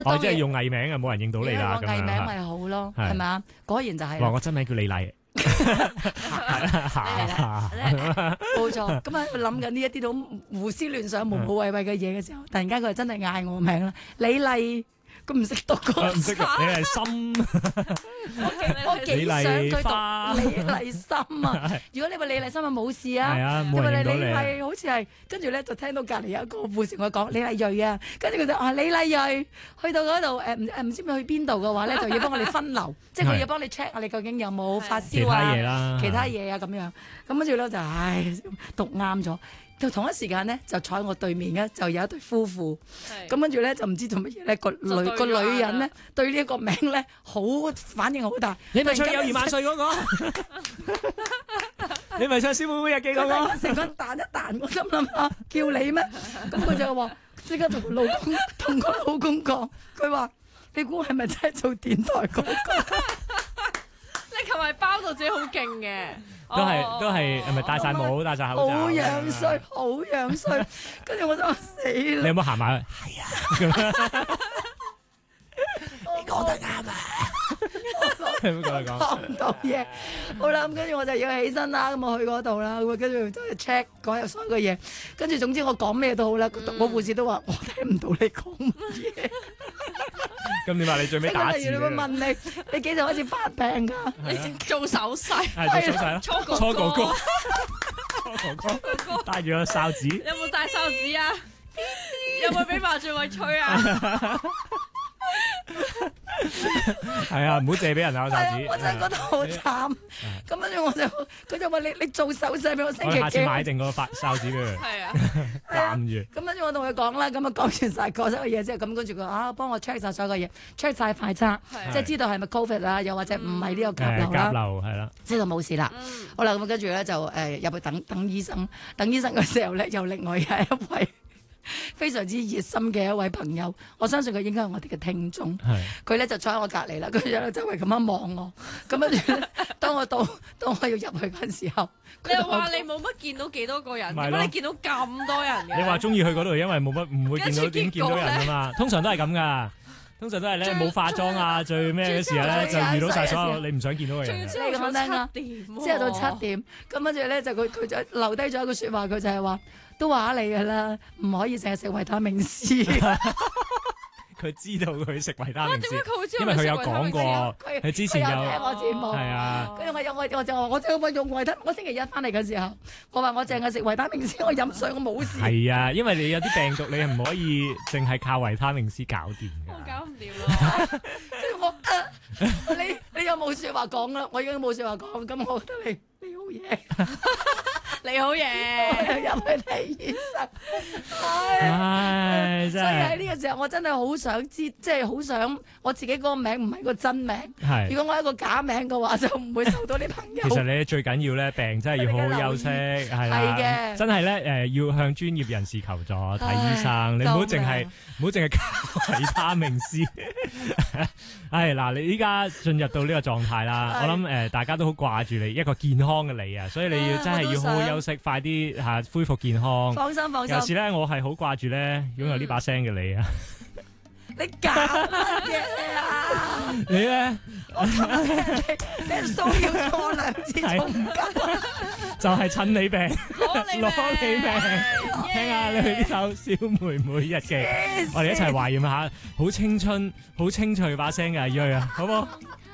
哦，即係用藝名啊，冇人認到你啦。 個藝名咪好咯，係咪啊？果然就係。 哇！我真名叫李麗。 冇錯。咁啊，諗緊呢一啲都胡思亂想、無無謂謂嘅嘢嘅時候，突然間佢真係嗌我名啦，李麗。佢唔識讀嗰唔識讀，你係心， 我幾想佢讀李麗心啊！如果你話李麗心啊冇事啊，因為你係好似係跟住咧就聽到隔離有一個護士同我講李麗蕊啊，跟住佢就話李麗蕊去到嗰度唔知去邊度嘅話咧，就要幫我哋分流，即係佢要幫你 check 下你究竟有冇發燒啊，其他嘢啊咁樣，咁跟住咧就讀啱咗。就同一時間咧，就坐喺我對面嘅就有一對夫婦，咁跟住咧就唔知做乜嘢咧，個女人咧對呢一個名咧好反應好大。 你咪唱有2萬歲嗰個？你咪唱《小妹妹日記》嗰個？ 成個彈一彈，我心諗啊，叫你咩？咁佢就話即刻同個老公講，佢話你估係咪真係做電台嗰個？ 你琴日包到自己好勁嘅。 都係，係咪戴晒帽、戴晒口罩？ 好樣衰，好樣衰。跟住我就死啦！ 你有冇行埋去？係啊，你講得啱啊！ 講唔到嘢。好啦，咁跟住我就要起身啦，咁我去嗰度啦，咁跟住就 check 講有所有嘅嘢。跟住總之我講咩都好啦，個護士都話我聽唔到你講乜嘢。 咁你話你最尾打字？ 例如你會問你幾時開始發病㗎？ 你做手勢， 係做手勢咯。初哥哥，帶住個哨子。 有冇帶哨子啊？有冇俾麻醉位吹啊？ 係啊，唔好借俾人啊！哨子。 我真係覺得好慘。咁跟住佢就話你做手勢俾我星期幾？ 我下次買定個哨子俾佢。 係啊， 攬住。 咁跟住我同佢講啦，咁啊講完晒所有嘢之後，咁跟住佢幫我 check 晒所有嘅嘢 ，check 晒快測，即係知道係咪 Covid 啊，又或者唔係呢個甲流啦。 甲流係啦， 知道冇事啦。好啦，咁跟住咧就入去等醫生，等醫生嘅時候咧，又另外有一位非常之熱心嘅一位朋友，我相信佢應該係我哋嘅聽眾。佢咧就坐喺我隔離啦，跟住咧周圍咁樣望我。咁跟住咧，當我要入去嗰陣時候， 你又話你冇乜見到幾多個人，點解你見到咁多人嘅？ 你話中意去嗰度，因為冇乜唔會見到點見到人啊嘛。通常都係咁噶，通常都係咧冇化妝啊，最咩嘅時候咧就遇到晒所有你唔想見到嘅人。 你講聽啊，之後到7點，咁跟住咧就佢就留低咗一句説話，佢就係話。都話你㗎啦，唔可以成日食維他命 C。 佢知道佢食維他命 C， 因為佢有講過，佢之前有聽我節目。 係啊， 跟住我就話我淨係用維他，我星期一翻嚟嘅時候，我話我淨係食維他命 C，我飲水我冇事。 係啊，因為你有啲病毒，你係唔可以淨係靠維他命 C 搞掂㗎。 我搞唔掂啦。 你有冇説話講啦？我已經冇説話講，咁我覺得你好嘢。 你好嘢， 入去睇醫生。 真係。所以喺呢個時候，我真係好想知，即係好想我自己嗰個名唔係個真名。如果我係一個假名嘅話，就唔會受到啲朋友。 其實你最緊要咧，病真係要好好休息，係啦。係嘅。真係咧，要向專業人士求助睇醫生，你唔好淨係靠維他命 C。係嗱，你依家進入到呢個狀態啦，我諗大家都好掛住你一個健康嘅你啊，所以你要真係要好好休息，快啲恢復健康。 放心。 有時咧，我係好掛住咧擁有呢把聲嘅你啊！ 你搞乜嘢啊？ 你咧？ 我尋日你騷擾咗我2次，仲唔夠？ 就係趁你病， 攞你命， 聽下你呢首《小妹妹日記》，我哋一齊懷念下好青春、好清脆把聲嘅阿蕊啊，好唔好？